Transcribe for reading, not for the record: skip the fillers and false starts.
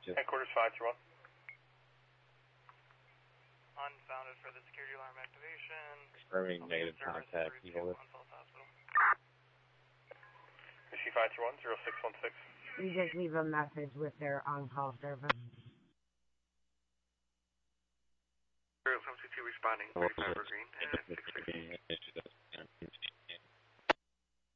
Headquarters 531. Unfounded for the security alarm activation. Confirming negative contact. Evil. Issue 531, 0616. You just leave a message with their on-call service. 052 responding, 45 for green, and 6 Issue